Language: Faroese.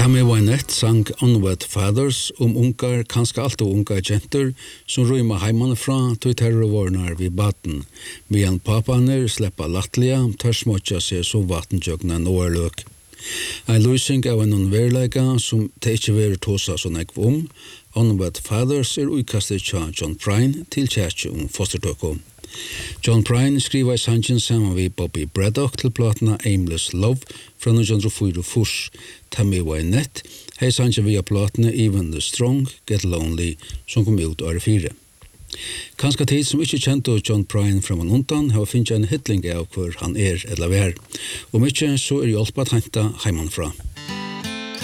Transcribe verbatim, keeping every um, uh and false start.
Tammy Wynette sang Onward Fathers om ungar, kanskje alt og ungar jenter, som røyma heimann fra til terrorvårnar vid baten, medan papaner sleppa lattelige, tørsmåtja seg så vattenjøgna nårløk. En løsning av en verleika som det ikke vil tåsa så nekv om, Onward Fathers er utkastet til John Prine til kjærkje om fostertøkko. John Prine skriver i sangen sammen med Bobby Braddock til platna Aimless Love fra nitjan fire furs. Tammy Wynette hei sangen via platna Even the Strong, Get Lonely, som kom ut året fire. Kanskje tid som ikke kjente John Prine fra man undan har finnet en hittling av hvor han er eller vær. Og mykje så er hjelp at henta heimann fra.